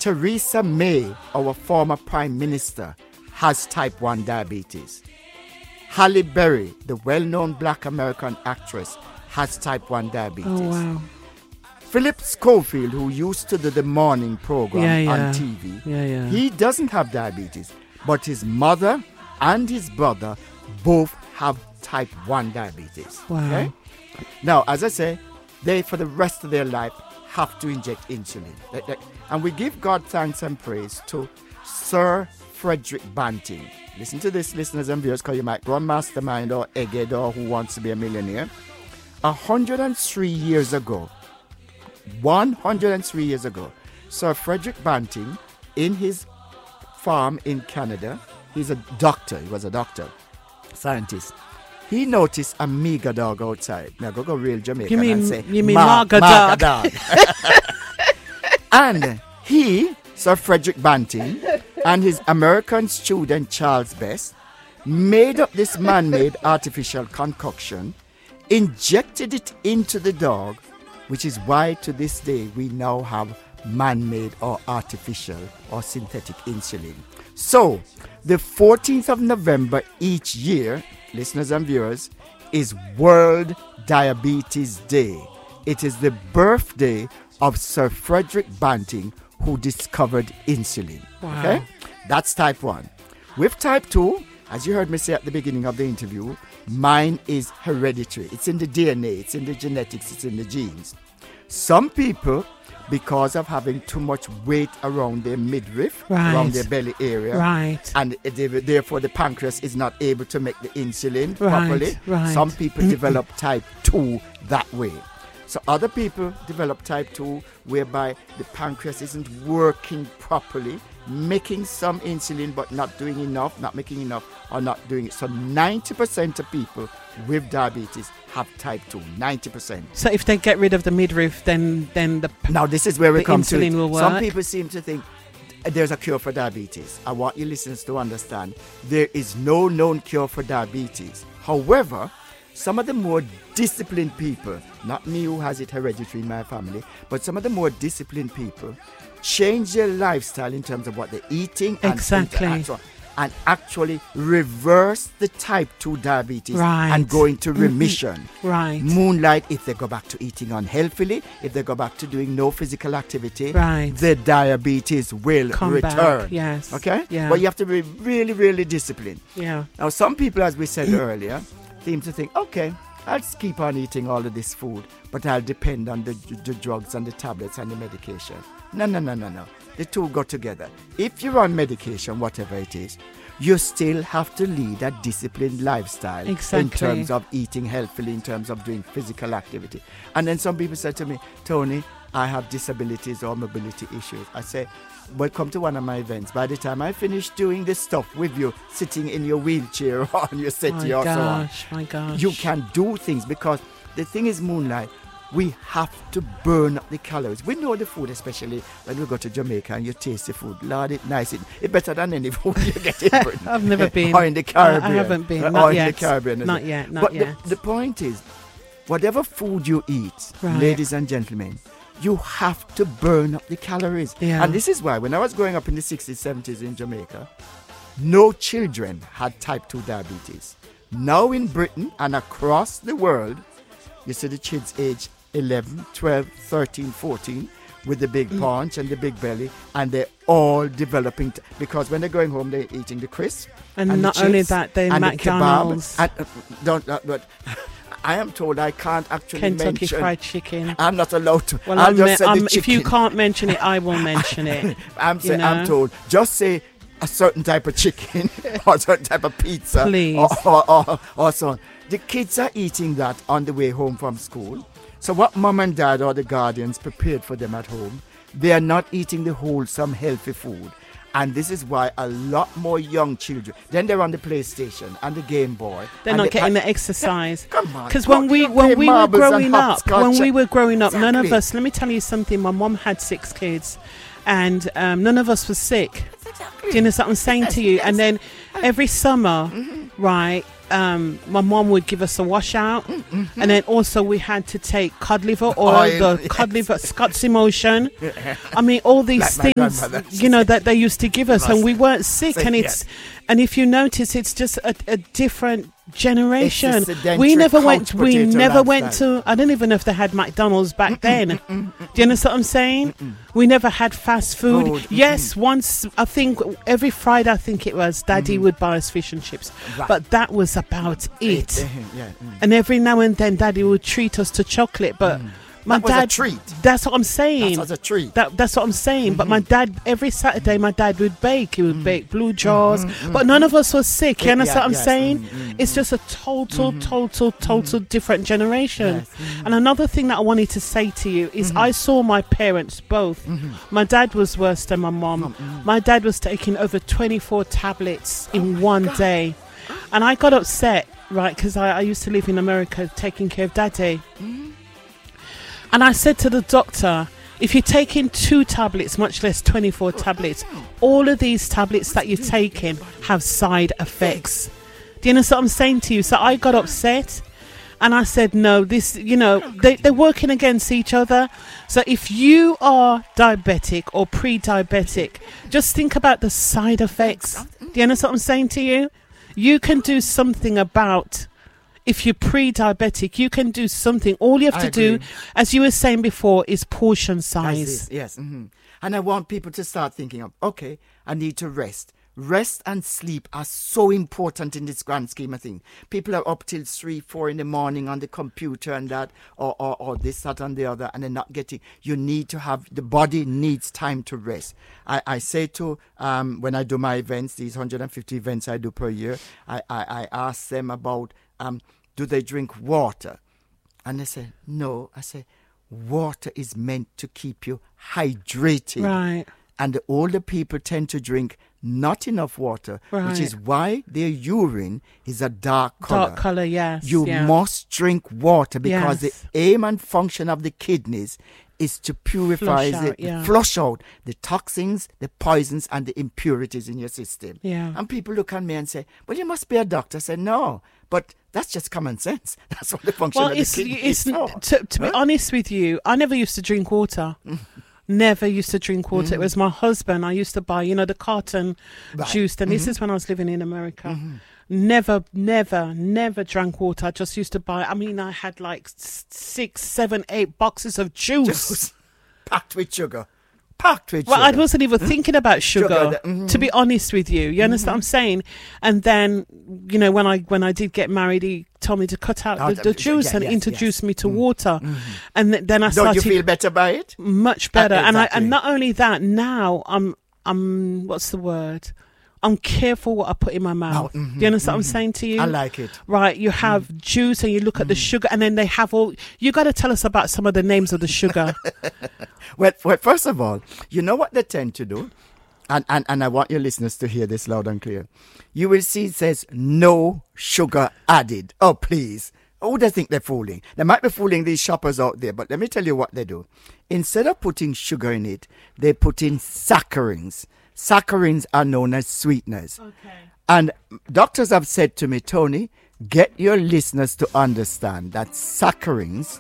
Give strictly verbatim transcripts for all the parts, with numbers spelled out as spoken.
Theresa May, our former Prime Minister, has type one diabetes. Halle Berry, the well-known black American actress, has type one diabetes. Oh, wow. Philip Schofield, who used to do the morning program yeah, yeah. on T V, yeah, yeah. he doesn't have diabetes, but his mother and his brother both have type one diabetes. Wow. Okay? Now, as I say, they, for the rest of their life, have to inject insulin. And we give God thanks and praise to Sir Frederick Banting. Listen to this, listeners and viewers, because you might run Mastermind or Egghead or Who Wants to Be a Millionaire. one hundred three years ago, one hundred three years ago, Sir Frederick Banting, in his farm in Canada, he's a doctor, he was a doctor, scientist. He noticed a meager dog outside. Now go go real Jamaican you mean, and say, you mean Ma- Marga Marga dog. dog. And he, Sir Frederick Banting, and his American student Charles Best made up this man-made artificial concoction, injected it into the dog, which is why to this day we now have man-made or artificial or synthetic insulin. So, the fourteenth of November each year, listeners and viewers, is World Diabetes Day. It is the birthday of Sir Frederick Banting, who discovered insulin. Wow. Okay? That's type one. With type two, as you heard me say at the beginning of the interview, mine is hereditary. It's in the D N A, it's in the genetics, it's in the genes. Some people, because of having too much weight around their midriff, right. around their belly area, right. and they, therefore the pancreas is not able to make the insulin right. properly, right. some people develop type two that way. So other people develop type two whereby the pancreas isn't working properly, making some insulin but not doing enough, not making enough, or not doing it. So ninety percent of people with diabetes have type two, ninety percent. So if they get rid of the midriff, then then the Now this is where we the come to insulin it. will work. Some people seem to think there's a cure for diabetes. I want you listeners to understand there is no known cure for diabetes. However, some of the more disciplined people, not me who has it hereditary in my family, but some of the more disciplined people change their lifestyle in terms of what they're eating and, exactly. and, so on, and actually reverse the type two diabetes right. and go into remission. Mm-hmm. Right. Moonlight, if they go back to eating unhealthily, if they go back to doing no physical activity, right. the diabetes will Come return. Back. Yes. Okay? Yeah. But you have to be really, really disciplined. Yeah. Now, some people, as we said earlier, seem to think, okay, I'll just keep on eating all of this food, but I'll depend on the, the drugs and the tablets and the medication. No, no, no, no, no. The two go together. If you're on medication, whatever it is, you still have to lead a disciplined lifestyle exactly. in terms of eating healthily, in terms of doing physical activity. And then some people say to me, Tony, I have disabilities or mobility issues. I say, well, come to one of my events. By the time I finish doing this stuff with you, sitting in your wheelchair or on your settee my or so on, gosh, my gosh. you can do things, because the thing is, Moonlight, we have to burn up the calories. We know the food, especially when we go to Jamaica and you taste the food. Lord, it's nice. It's it better than any food you get in Britain. I've never been. Or in the Caribbean. I haven't been. Or Not in yet. the Caribbean. Not yet. Not but yet. The, the point is, whatever food you eat, right. ladies and gentlemen, you have to burn up the calories. Yeah. And this is why, when I was growing up in the sixties, seventies in Jamaica, no children had type two diabetes. Now in Britain and across the world, you see the kids age eleven, twelve, thirteen, fourteen with the big paunch and the big belly, and they're all developing t- because when they're going home they're eating the crisp and, and not the only chips that, they're and McDonald's the kebab and, uh, don't, uh, but I am told I can't actually Kentucky mention Fried Chicken. I'm not allowed to. Well, I'll I'm just me- say I'm, the chicken. if you can't mention it, I will mention it. I'm, say, know? I'm told just say a certain type of chicken or a certain type of pizza, please, or, or, or, or so on. The kids are eating that on the way home from school. So what mom and dad or the guardians prepared for them at home, they are not eating the wholesome, healthy food. And this is why a lot more young children, then they're on the PlayStation and the Game Boy. they're not getting the exercise. Come on. Because when we when we were growing up, when we were growing up, none of Exactly. us. Let me tell you something. My mom had six kids, and um, none of us was sick. Exactly. Do you know what I'm saying Yes, to you? yes. And then every summer, Mm-hmm. right, um, my mom would give us a washout, mm-hmm. and then also we had to take cod liver oil, Oil, the yes. cod liver Scott's Emotion. I mean, all these Like my things, grandmother. you know, that they used to give us, and we weren't sick. Sick, And yes. it's, and if you notice, it's just a, a different generation. It's a sedentary We never couch went. We potato never went lifestyle. to. I don't even know if they had McDonald's back then. Do you understand what I'm saying? We never had fast food. Food, Yes, once I think every Friday, I think it was, Daddy would buy us fish and chips, Right. but that was about it. Uh, yeah, mm. And every now and then, Daddy would treat us to chocolate. But my That was a dad, treat. that's what I'm saying. That was a treat. That, that's what I'm saying. But my dad, every Saturday, my dad would bake. He would bake blue jars. But none of us was sick. You Yeah, understand what I'm yes. saying? Mm, mm, It's just a total, total, total different generation. Yes. Mhm. And another thing that I wanted to say to you is I saw my parents both. My dad was worse than my mom. My dad was taking over twenty-four tablets in one day. And I got upset, right, because I, I used to live in America taking care of Daddy. And I said to the doctor, if you're taking two tablets, much less twenty-four tablets, all of these tablets that you're taking have side effects. Do you know what I'm saying to you? So I got upset and I said, no, this, you know, they, they're working against each other. So if you are diabetic or pre-diabetic, just think about the side effects. Do you understand what I'm saying to you? You can do something about. If you're pre-diabetic, you can do something. All you have I to do, agree. as you were saying before, is portion That's size. it, yes. hmm And I want people to start thinking of, okay, I need to rest. Rest and sleep are so important in this grand scheme of things. People are up till three, four in the morning on the computer and that, or, or, or this, that, and the other, and they're not getting. You need to have, the body needs time to rest. I, I say to, um, when I do my events, these one hundred fifty events I do per year, I, I, I ask them about, um, do they drink water? And they say, no. I say, water is meant to keep you hydrated. Right. And the older people tend to drink not enough water, Right. which is why their urine is a dark color. Dark color, yes. You yeah. must drink water because Yes. the aim and function of the kidneys is to purify, Flush the, out, yeah. flush out the toxins, the poisons, and the impurities in your system. Yeah. And people look at me and say, well, you must be a doctor. I say, no, but that's just common sense. That's what the function Well, of the it's, kidney it's is for. to, to be Huh? honest with you, I never used to drink water. Never used to drink water. It was my husband. I used to buy, you know, the carton Right. juice. And this is when I was living in America. Never, never, never drank water. I just used to buy. I mean, I had like s- six, seven, eight boxes of juice. Juice. Packed with sugar. Packed with Well, I sugar. wasn't even thinking about sugar, Sugar, that- mhm. to be honest with you. You understand what I'm saying? And then, you know, when I when I did get married, he told me to cut out Oh, the, the yeah, juice and yes, introduce yes. me to water. And th- then I Don't you started feel better by it? much better. And I exactly. and not only that, now I'm I'm what's the word? I'm careful what I put in my mouth. Oh, mhm, Do you understand what I'm mhm. saying to you? I like it. Right, you have juice and you look at the sugar, and then they have all. You got to tell us about some of the names of the sugar. Well, well, first of all, you know what they tend to do? And, and, and I want your listeners to hear this loud and clear. You will see it says no sugar added. Oh, please. Who they think they're fooling? They might be fooling these shoppers out there, but let me tell you what they do. Instead of putting sugar in it, they put in saccharins. Saccharins are known as sweeteners. Okay. And doctors have said to me, Tony, get your listeners to understand that saccharins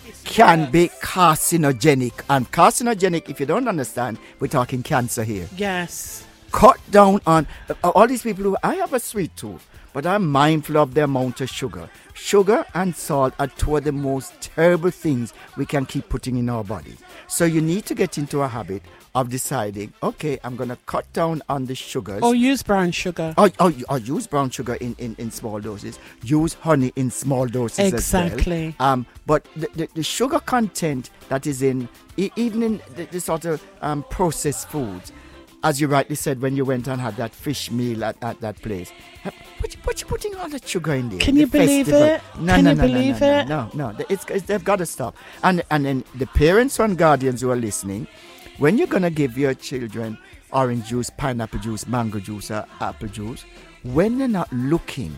can be carcinogenic. And carcinogenic, if you don't understand, we're talking cancer here. Yes. Cut down on uh, all these people who, I have a sweet tooth, but I'm mindful of the amount of sugar. Sugar and salt are two of the most terrible things we can keep putting in our body. So you need to get into a habit of deciding, okay, I'm going to cut down on the sugars. Or use brown sugar. Or, or, or use brown sugar in, in, in small doses. Use honey in small doses Exactly. as well. Um, but the, the, the sugar content that is in, e- even in the, the sort of um, processed foods, as you rightly said when you went and had that fish meal at, at that place, uh, what, you- what you putting all that sugar in there? Can The you believe festival? it? No, Can no, you no, no, believe no, no, it? No, no, no. It's, it's, they've got to stop. And, and then the parents and guardians who are listening, when you're going to give your children orange juice, pineapple juice, mango juice, or apple juice, when they're not looking,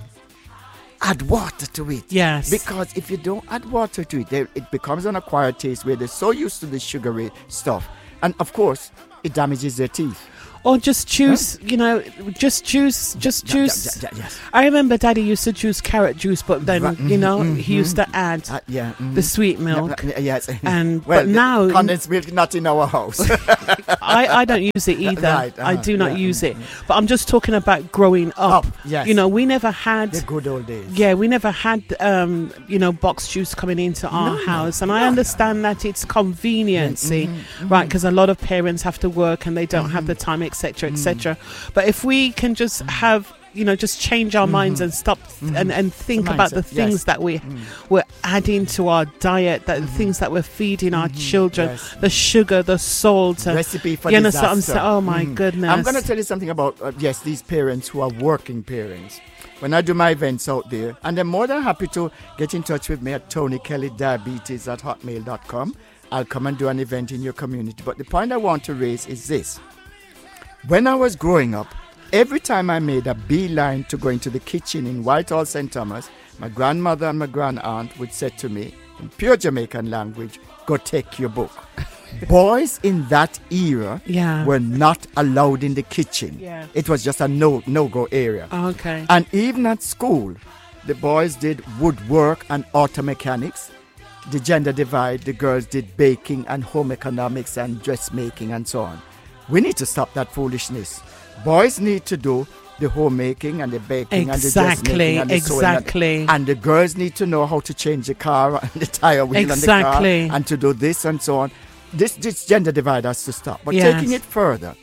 add water to it. Yes. Because if you don't add water to it, they, it becomes an acquired taste where they're so used to the sugary stuff. And of course, it damages their teeth. Or just choose, huh? you know, just choose, just Yeah, choose. yeah, yeah, yeah, yes. I remember Daddy used to choose carrot juice, but then, Right, you know, mhm, he used to add Uh, yeah, mhm. the sweet milk. Yeah, yes. And well, but now the condensed milk not in our house. I, I don't use it either. Right, I uh-huh, do not yeah, use it. mhm. But I'm just talking about growing up. Up, yes. You know, we never had. The good old days. Yeah, we never had, um, you know, box juice coming into our No, house, and no, I no. understand that it's conveniency, Mhm, mhm. right? Because a lot of parents have to work and they don't have Mhm. the time, et cetera, et Mhm. cetera. But if we can just have, you know, just change our minds Mhm. and stop th- Mhm. and, and think Mindset, about the things yes. that we Mm. we're adding to our diet, that the Mhm. things that we're feeding our Mhm, children, yes. the sugar, the salt. And, Recipe for you understand what I'm disaster. saying? Oh my Mm. goodness! I'm going to tell you something about, uh, yes, these parents who are working parents. When I do my events out there, and they're more than happy to get in touch with me at Tony Kelly Diabetes at hotmail dot com. I'll come and do an event in your community. But the point I want to raise is this. When I was growing up, every time I made a beeline to go into the kitchen in Whitehall, Saint Thomas, my grandmother and my grandaunt would say to me, in pure Jamaican language, go take your book. Boys in that era Yeah. were not allowed in the kitchen. Yeah. It was just a no, no-go area. Okay. And even at school, the boys did woodwork and auto mechanics. The gender divide, the girls did baking and home economics and dressmaking and so on. We need to stop that foolishness. Boys need to do the homemaking and the baking and the Exactly, dressmaking and the sewing and- exactly. And the girls need to know how to change the car and the tire wheel Exactly. and the car and to do this and so on. This, this gender divide has to stop. But Yes. taking it further,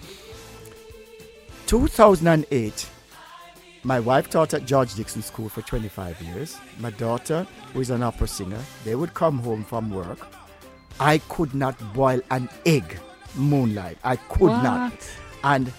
two thousand eight, my wife taught at George Dixon School for twenty-five years. My daughter, who is an opera singer, they would come home from work. I could not boil an egg moonlight. I could not. What? And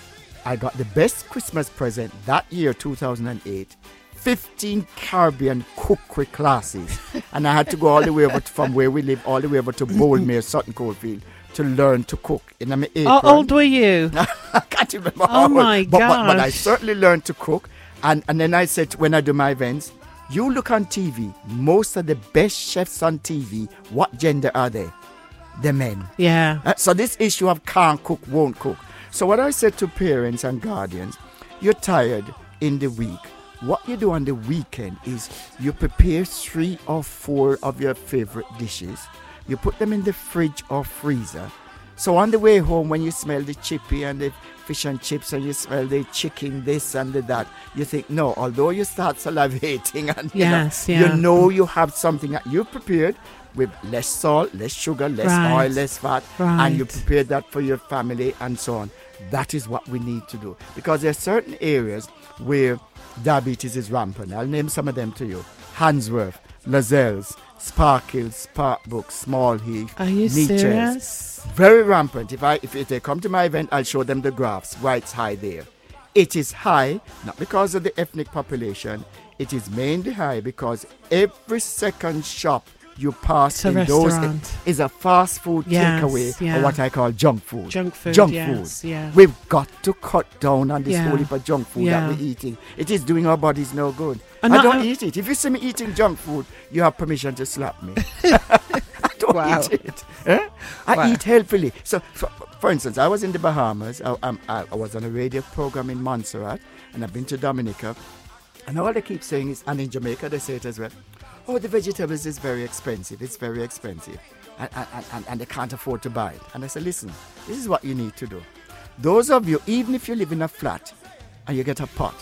I got the best Christmas present that year, two thousand eight. fifteen Caribbean cookery classes. And I had to go all the way over to, from where we live, all the way over to Boldmere, Sutton Coldfield, to learn to cook. In my apron. How old were you? I can't remember. Oh how old, my but, but, but I gosh. certainly learned to cook. And, and then I said, when I do my events, you look on T V, most of the best chefs on T V, what gender are they? The men. Yeah. Uh, so this issue of can't cook, won't cook. So what I said to parents and guardians, you're tired in the week. What you do on the weekend is you prepare three or four of your favorite dishes. You put them in the fridge or freezer. So on the way home, when you smell the chippy and the fish and chips and you smell the chicken, this and the that, you think, no, although you start salivating and Yes, you, know, yeah. you know you have something that you prepared with less salt, less sugar, less Right. oil, less fat, Right. and you prepared that for your family and so on. That is what we need to do. Because there are certain areas where diabetes is rampant. I'll name some of them to you. Handsworth, Lazelle's, Sparkles, Parkbrook, Small Heath, Are you Nietzsche's. serious? Very rampant. If I if, if they come to my event, I'll show them the graphs why it's high there. It is high, not because of the ethnic population. It is mainly high because every second shop you pass It's a in those restaurant. is a fast food Yes, takeaway yeah. or what I call junk food. Junk food. Junk yes, food. Yeah. We've got to cut down on this Yeah. whole heap of junk food Yeah. that we're eating. It is doing our bodies no good. And I not- don't eat it. If you see me eating junk food, you have permission to slap me. I don't Wow. eat it. Eh? I Wow. eat healthily. So, for, for instance, I was in the Bahamas. I, I'm- I, I was on a radio program in Montserrat, and I've been to Dominica. And all they keep saying is, and in Jamaica they say it as well, oh, the vegetables is very expensive. It's very expensive. And, and, and, and they can't afford to buy it. And I say, listen, this is what you need to do. Those of you, even if you live in a flat and you get a pot,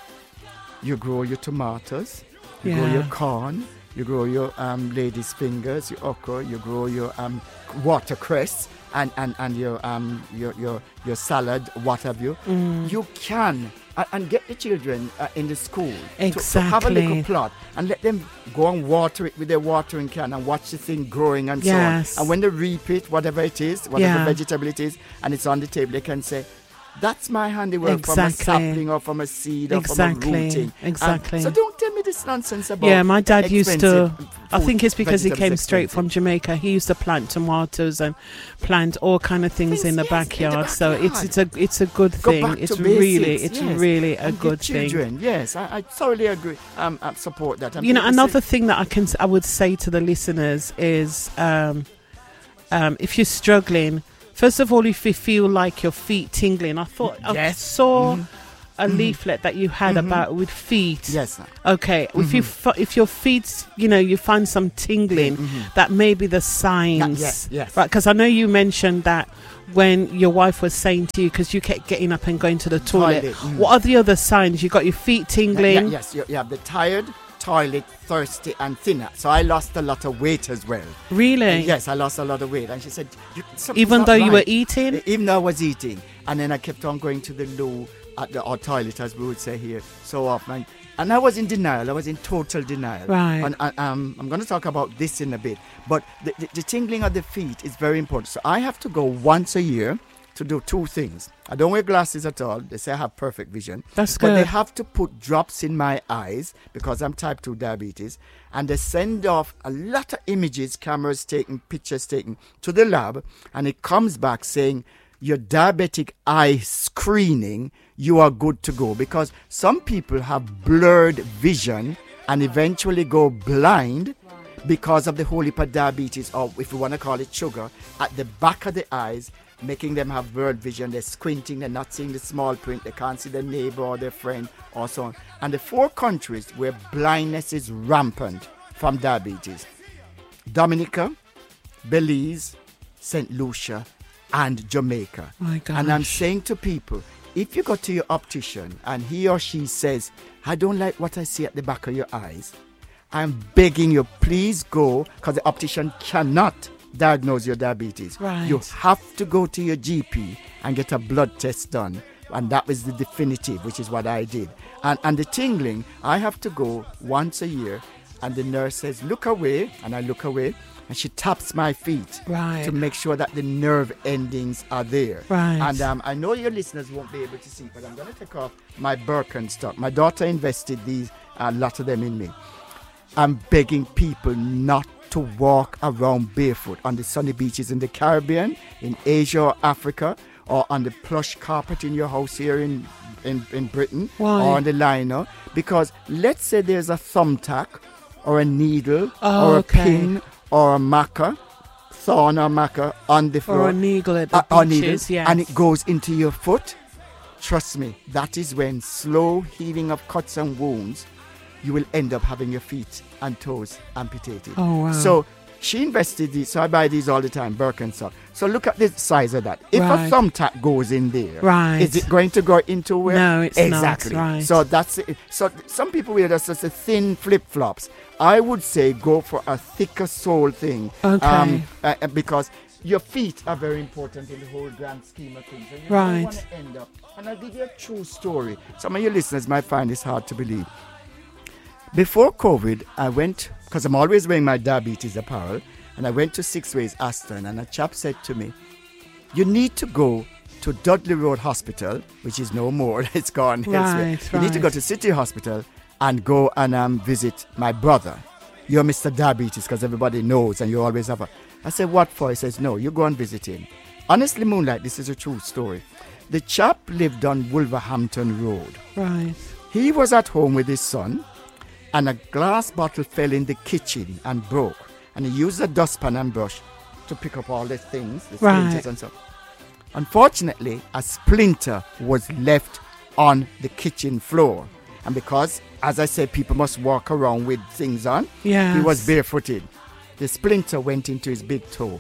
you grow your tomatoes, you grow Yeah. your corn, you grow your um, lady's fingers, your okra, you grow your um, watercress and, and, and your, um, your, your, your salad, what have you. Mm. You can, uh, and get the children uh, in the school to, to have a Exactly. little plot and let them go and water it with their watering can and watch the thing growing and Yes. so on. And when they reap it, whatever it is, whatever Yeah. vegetable it is, and it's on the table, they can say, that's my handiwork from a Exactly. sapling or from a seed or Exactly. from a rooting. And Exactly. so don't tell me this nonsense about Yeah, my dad used to. expensive I food, think it's because he vegetables came straight expensive. from Jamaica. He used to plant tomatoes and plant all kind of things Things, in the yes, in the backyard. So it's it's a backyard. it's a good Go thing. back It's to really basics, it's yes. really a And good give thing. children, yes, I, I thoroughly agree. Um, I support that. And You know, people another say- thing that I can I would say to the listeners is, um, um, if you're struggling First of all, if you feel like your feet tingling, I thought I Yes. saw Mhm. a Mhm. leaflet that you had Mhm. about with feet. Yes, sir. Okay, if you Mhm. f- if your feet, you know, you find some tingling, Mhm. that may be the signs. yes, yes. Right, because I know you mentioned that when your wife was saying to you, because you kept getting up and going to the toilet. Toilet, mm. What are the other signs? You got your feet Yeah, tingling. yeah, yes, you, you have the tired, toilet, thirsty, and thinner. So I lost a lot of weight as well. Really? Uh, yes, I lost a lot of weight. And she said, "You- something's Even not though you were right." eating. Uh, Even though I was eating. And then I kept on going to the loo, at the or toilet, as we would say here, so often. And I was in denial. I was in total denial. Right. And uh, um, I'm going to talk about this in a bit. But the, the, the tingling of the feet is very important. So I have to go once a year to do two things. I don't wear glasses at all. They say I have perfect vision. That's But they good. have to put drops in my eyes because I'm type two diabetes. And they send off a lot of images, cameras taken, pictures taken to the lab. And it comes back saying, your diabetic eye screening, you are good to go. Because some people have blurred vision and eventually go blind because of the whole heap of diabetes, or if you want to call it sugar, at the back of the eyes, making them have blurred vision. They're squinting, they're not seeing the small print, they can't see their neighbor or their friend or so on. And the four countries where blindness is rampant from diabetes: Dominica, Belize, Saint Lucia, and Jamaica. My gosh. And I'm saying to people, if you go to your optician and he or she says, I don't like what I see at the back of your eyes, I'm begging you, please go, because the optician cannot diagnose your diabetes. Right. You have to go to your G P and get a blood test done. And that was the definitive, which is what I did. And, and the tingling, I have to go once a year. And the nurse says, look away. And I look away. And she taps my feet Right. to make sure that the nerve endings are there. Right. And um, I know your listeners won't be able to see, but I'm going to take off my Birkenstock. My daughter invested these, a lot of them in me. I'm begging people not to walk around barefoot on the sunny beaches in the Caribbean, in Asia or Africa, or on the plush carpet in your house here in, in, in Britain, Why? or on the liner. Because let's say there's a thumbtack or a needle Oh, or a okay. pin or a maca, thorn or maca on the floor. Or a needle at the Uh, or beaches, needles, yes. and it goes into your foot. Trust me, that is when slow healing of cuts and wounds, you will end up having your feet and toes amputated. Oh, wow. So she invested these, so I buy these all the time, Birkenstock. So look at the size of that. If Right. a thumbtack goes in there, Right. is it going to go into where? No, it's not, exactly. right. So that's it. So some people wear just a thin flip flops. I would say go for a thicker sole thing. Okay. uh, uh, because your feet are very important in the whole grand scheme of things. And you Right. don't want to end up. And I'll give you a true story. Some of your listeners might find this hard to believe. Before COVID, I went, because I'm always wearing my diabetes apparel, and I went to Six Ways Aston, and a chap said to me, you need to go to Dudley Road Hospital, which is no more, it's gone elsewhere. Right, You need to go right. to City Hospital and go and um, visit my brother. You're Mister Diabetes, because everybody knows, and you always have a... I said, what for? He says, no, you go and visit him. Honestly, Moonlight, this is a true story. The chap lived on Wolverhampton Road. Right. He was at home with his son, and a glass bottle fell in the kitchen and broke. And he used a dustpan and brush to pick up all the things, the Right. splinters and stuff. Unfortunately, a splinter was left on the kitchen floor. And because, as I said, people must walk around with things on, Yes. he was barefooted. The splinter went into his big toe.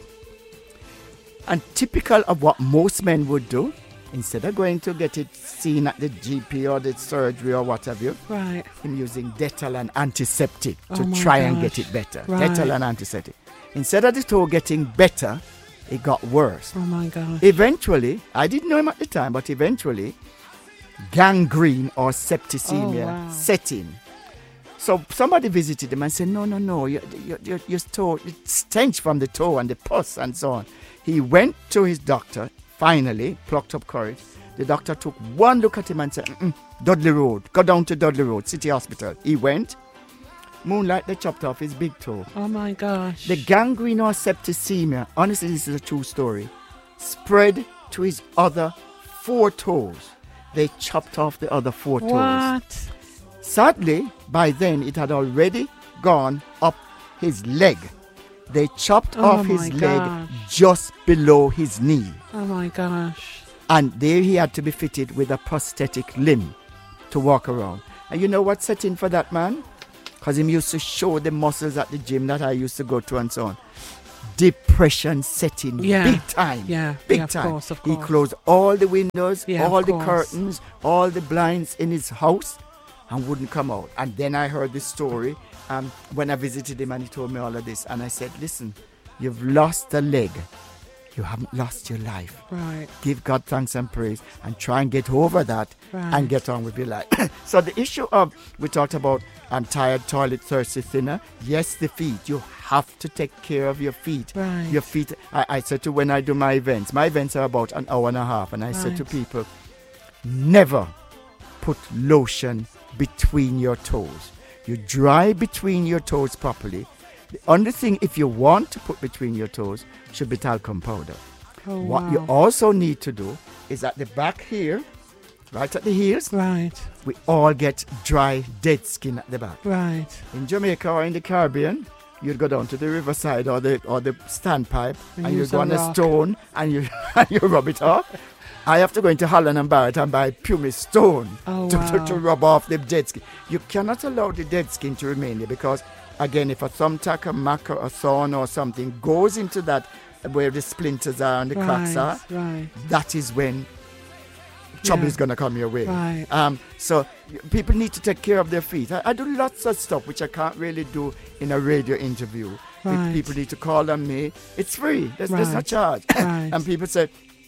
And typical of what most men would do, instead of going to get it seen at the G P or the surgery or whatever, Right. him using Dettol and antiseptic Oh to my try and gosh. get it better. Right. Dettol and antiseptic. Instead of the toe getting better, it got worse. Oh my God. Eventually, I didn't know him at the time, but eventually, gangrene or septicemia Oh, wow. set in. So somebody visited him and said, no, no, no, your, your, your, your toe, it stench from the toe and the pus and so on. He went to his doctor, finally, plucked up courage. The doctor took one look at him and said, Mm-mm, Dudley Road, go down to Dudley Road, City Hospital. He went. Moonlight, they chopped off his big toe. Oh my gosh. The gangrene or septicemia, honestly, this is a true story, spread to his other four toes. They chopped off the other four toes. What? Sadly, by then it had already gone up his leg. They chopped Oh off my his gosh. leg just below his knee. Oh my gosh. And there he had to be fitted with a prosthetic limb to walk around. And you know what set in for that man? Because he used to show the muscles at the gym that I used to go to and so on. Depression set in Yeah. big time. Yeah. Big yeah, of time. course, of He course. closed all the windows, Yeah, all of the course. curtains, all the blinds in his house, and wouldn't come out. And then I heard this story um, when I visited him, and he told me all of this. And I said, listen, you've lost a leg. You haven't lost your life. Right. Give God thanks and praise and try and get over that Right. and get on with your life. So the issue of, we talked about I'm tired, toilet, thirsty, thinner. Yes, the feet. You have to take care of your feet. Right. Your feet, I, I said to when I do my events, my events are about an hour and a half. And I said to Right. people, never put lotion between your toes. You dry between your toes properly. The only thing, if you want to put between your toes, should be talcum powder. Oh, What wow. you also need to do is at the back here, right at the heels, Right. we all get dry, dead skin at the back. Right. In Jamaica or in the Caribbean, you'd go down to the riverside or the or the standpipe And and, you use go a on a rock. stone and you and you rub it off. I have to go into Holland and Barrett and buy pumice stone Oh, to, wow. to, to rub off the dead skin. You cannot allow the dead skin to remain there because, again, if a thumbtack, a mac, or a thorn or something goes into that where the splinters are and the cracks are, Right. that is when trouble Yeah. is going to come your way. Right. Um, so y- people need to take care of their feet. I, I do lots of stuff which I can't really do in a radio interview. Pe- Right. People need to call on me. It's free. There's, there's no Right. charge. Right. And people say,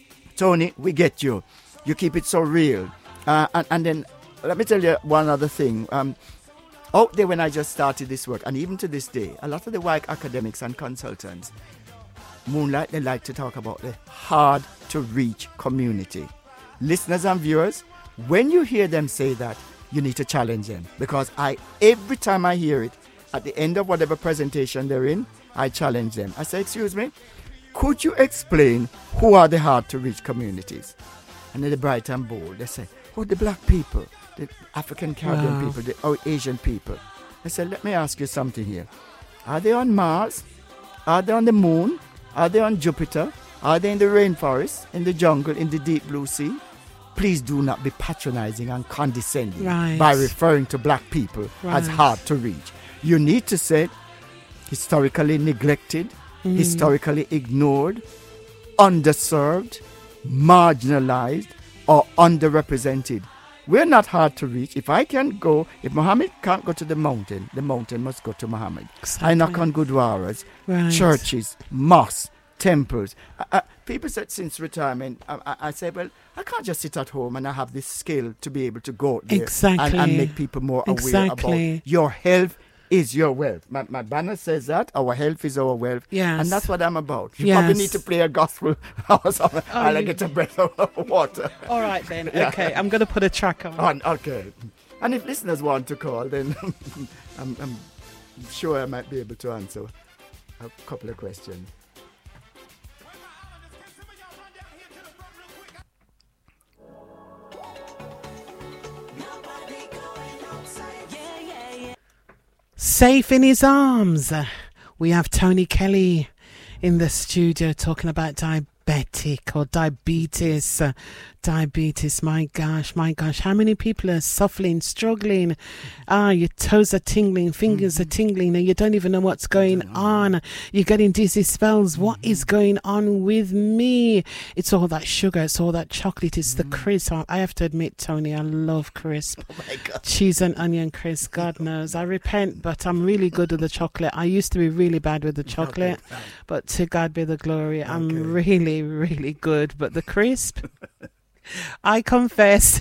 Tony, we get you. You keep it so real. Uh, and, and then let me tell you one other thing. Um, out there when I just started this work, and even to this day, a lot of the white academics and consultants, Moonlight, they like to talk about the hard to reach community. Listeners and viewers, when you hear them say that, you need to challenge them. Because I, every time I hear it, at the end of whatever presentation they're in, I challenge them. I say, excuse me, could you explain who are the hard to reach communities? And then the bright and bold, they say, oh, the black people, the African Caribbean Wow. people, the oh, Asian people. I said, let me ask you something here. Are they on Mars? Are they on the moon? Are they on Jupiter? Are they in the rainforest, in the jungle, in the deep blue sea? Please do not be patronizing and condescending Right. by referring to black people as Right. hard to reach. You need to say historically neglected, Mm. historically ignored, underserved, marginalized, or underrepresented. We're not hard to reach. If I can go, if Muhammad can't go to the mountain, the mountain must go to Muhammad. I knock Exactly. on gurdwaras, Right. churches, mosques, temples. Uh, uh, people said since retirement, I, I, I say, well, I can't just sit at home and I have this skill to be able to go out there and, Exactly. and make people more aware Exactly. about your health is your wealth. My, my banner says that our health is our wealth. Yes. And that's what I'm about. You Yes. probably need to play a gospel or something. Oh, I'll you- get a breath of water. All right then. Yeah. Okay, I'm going to put a track on. On, okay. And if listeners want to call, then I'm, I'm sure I might be able to answer a couple of questions. Safe in his arms. We have Tony Kelly in the studio talking about diabetic or diabetes. Uh, diabetes, my gosh, my gosh. How many people are suffering, struggling? Ah, your toes are tingling, fingers are tingling, and you don't even know what's going on. You're getting dizzy spells. What is going on with me? It's all that sugar, it's all that chocolate, it's the crisp. I I have to admit, Tony, I love crisp. Oh my God. Cheese and onion crisp, God knows. I repent, but I'm really good with the chocolate. I used to be really bad with the chocolate, Okay. but to God be the glory. I'm Okay. really, really good. But the crisp, I confess.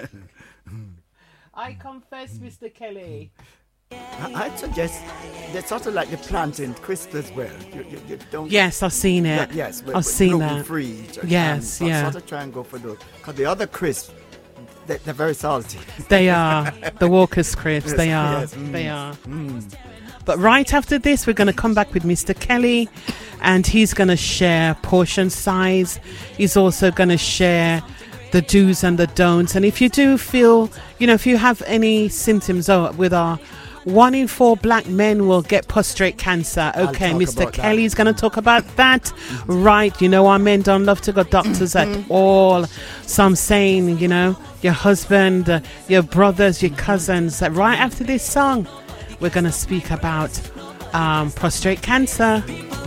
I confess, Mister Kelly. I, I'd suggest that's sort of like the plantain crisp as well. You, you, you don't. Yes, I've seen Yeah, it. yes, I've seen that. Free. Yes, yeah. Sort of try and go for those. Because the other crisp, they, they're very salty. They are the Walker's crisps. Yes, They are. yes, mm, They are. mm. But right after this, we're going to come back with Mister Kelly, and he's going to share portion size. He's also going to share the do's and the don'ts. And if you do feel, you know, if you have any symptoms oh, with our One in four black men will get prostate cancer. Okay, Mister Kelly's going to talk about that. Mm-hmm. Right, you know our men don't love to go doctors mm-hmm. at all. So I'm saying, you know, your husband, uh, your brothers, your cousins. Uh, right after this song, we're going to speak about um, prostate cancer.